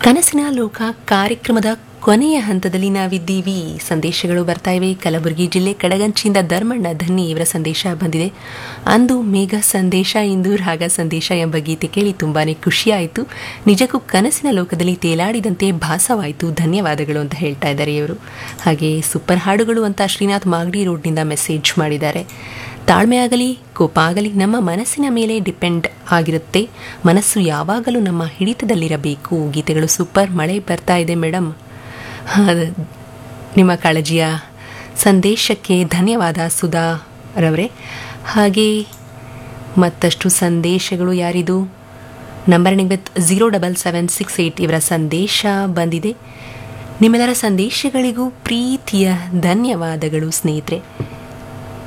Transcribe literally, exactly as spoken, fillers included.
ಕನಸಿನ ಲೋಕ ಕಾರ್ಯಕ್ರಮದ ಕೊನೆಯ ಹಂತದಲ್ಲಿ ನಾವಿದ್ದೀವಿ. ಸಂದೇಶಗಳು ಬರ್ತಾ ಇವೆ. ಕಲಬುರಗಿ ಜಿಲ್ಲೆ ಕಡಗಂಚಿಯಿಂದ ಧರ್ಮಣ್ಣ ಧನ್ನಿ ಇವರ ಸಂದೇಶ ಬಂದಿದೆ. ಅಂದು ಮೇಘ ಸಂದೇಶ, ಇಂದು ರಾಗ ಸಂದೇಶ ಎಂಬ ಗೀತೆ ಕೇಳಿ ತುಂಬಾನೇ ಖುಷಿಯಾಯಿತು. ನಿಜಕ್ಕೂ ಕನಸಿನ ಲೋಕದಲ್ಲಿ ತೇಲಾಡಿದಂತೆ ಭಾಸವಾಯಿತು. ಧನ್ಯವಾದಗಳು ಅಂತ ಹೇಳ್ತಾ ಇದ್ದಾರೆ ಇವರು. ಹಾಗೆ ಸೂಪರ್ ಹಾಡುಗಳು ಅಂತ ಶ್ರೀನಾಥ್ ಮಾಗಡಿ ರೋಡ್ನಿಂದ ಮೆಸೇಜ್ ಮಾಡಿದ್ದಾರೆ. ತಾಳ್ಮೆ ಆಗಲಿ ಕೋಪ ಆಗಲಿ ನಮ್ಮ ಮನಸ್ಸಿನ ಮೇಲೆ ಡಿಪೆಂಡ್ ಆಗಿರುತ್ತೆ. ಮನಸ್ಸು ಯಾವಾಗಲೂ ನಮ್ಮ ಹಿಡಿತದಲ್ಲಿರಬೇಕು. ಗೀತೆಗಳು ಸೂಪರ್. ಮಳೆ ಬರ್ತಾ ಇದೆ ಮೇಡಮ್. ನಿಮ್ಮ ಕಾಳಜಿಯ ಸಂದೇಶಕ್ಕೆ ಧನ್ಯವಾದ ಸುಧಾ ರವರೇ. ಹಾಗೆ ಮತ್ತಷ್ಟು ಸಂದೇಶಗಳು. ಯಾರಿದು? Number with zero double seven six eight ಇವರ ಸಂದೇಶ ಬಂದಿದೆ. ನಿಮ್ಮೆಲ್ಲರ ಸಂದೇಶಗಳಿಗೂ ಪ್ರೀತಿಯ ಧನ್ಯವಾದಗಳು ಸ್ನೇಹಿತರೆ.